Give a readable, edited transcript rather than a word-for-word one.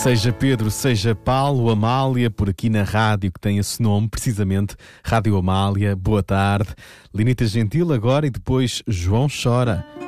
Seja Pedro, seja Paulo, Amália, por aqui na rádio que tem esse nome, precisamente, Rádio Amália. Boa tarde. Lenita Gentil agora e depois João Chora.